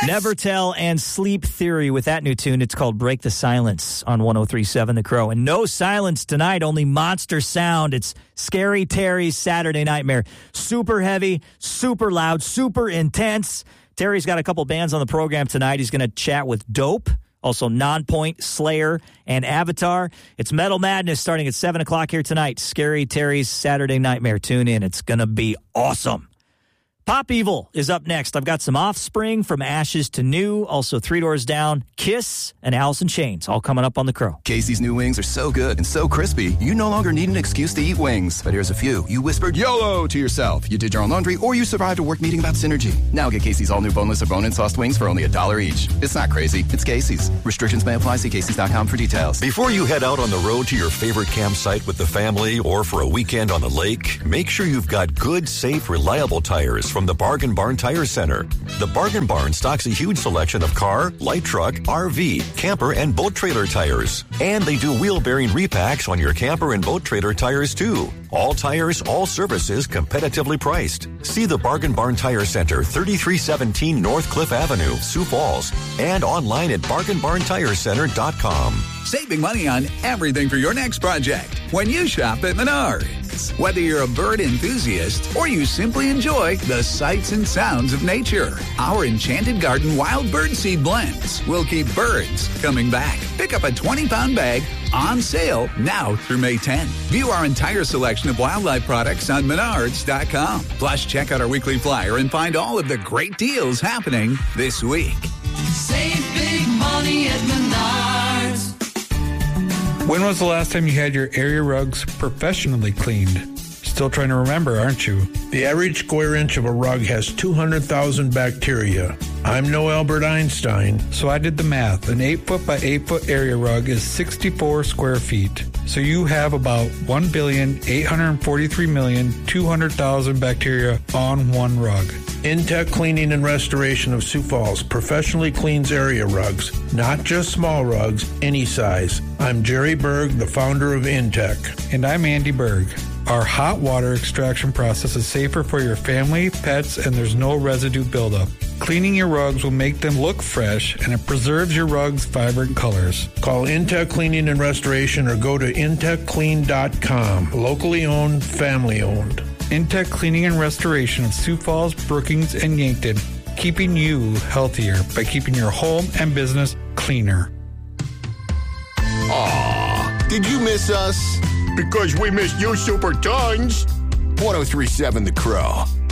Nevertell and Sleep Theory with that new tune. It's called Break the Silence on 103.7 The Crow. And no silence tonight, only monster sound. It's Scary Terry's Saturday Nightmare. Super heavy, super loud, super intense. Terry's got a couple bands on the program tonight. He's going to chat with Dope, also Nonpoint, Slayer, and Avatar. It's Metal Madness starting at 7 o'clock here tonight. Scary Terry's Saturday Nightmare. Tune in. It's going to be awesome. Pop Evil is up next. I've got some Offspring, From Ashes to New, also Three Doors Down, Kiss, and Alice in Chains, all coming up on The Crow. Casey's new wings are so good and so crispy, you no longer need an excuse to eat wings. But here's a few. You whispered YOLO to yourself. You did your own laundry, or you survived a work meeting about synergy. Now get Casey's all new boneless or bone-in sauced wings for only $1 each. It's not crazy. It's Casey's. Restrictions may apply. See Casey's.com for details. Before you head out on the road to your favorite campsite with the family or for a weekend on the lake, make sure you've got good, safe, reliable tires from the Bargain Barn Tire Center. The Bargain Barn stocks a huge selection of car, light truck, RV, camper, and boat trailer tires. And they do wheel bearing repacks on your camper and boat trailer tires too. All tires, all services, competitively priced. See the Bargain Barn Tire Center, 3317 North Cliff Avenue, Sioux Falls, and online at bargainbarntirecenter.com. Saving money on everything for your next project when you shop at Menards. Whether you're a bird enthusiast or you simply enjoy the sights and sounds of nature, our Enchanted Garden Wild Bird Seed Blends will keep birds coming back. Pick up a 20-pound bag on sale now through May 10. View our entire selection of wildlife products on Menards.com. Plus, check out our weekly flyer and find all of the great deals happening this week. Save big money at Menards. When was the last time you had your area rugs professionally cleaned? Still trying to remember, aren't you? The average square inch of a rug has 200,000 bacteria. I'm no Albert Einstein. So I did the math. An 8-foot by 8-foot area rug is 64 square feet. So you have about 1,843,200,000 bacteria on one rug. Intech Cleaning and Restoration of Sioux Falls professionally cleans area rugs, not just small rugs, any size. I'm Jerry Berg, the founder of Intech. And I'm Andy Berg. Our hot water extraction process is safer for your family, pets, and there's no residue buildup. Cleaning your rugs will make them look fresh, and it preserves your rugs' vibrant colors. Call Intech Cleaning and Restoration or go to intechclean.com. Locally owned, family owned. Intech Cleaning and Restoration of Sioux Falls, Brookings, and Yankton, keeping you healthier by keeping your home and business cleaner. Aw, did you miss us? Because we missed you super tons. 103.7 The Crow.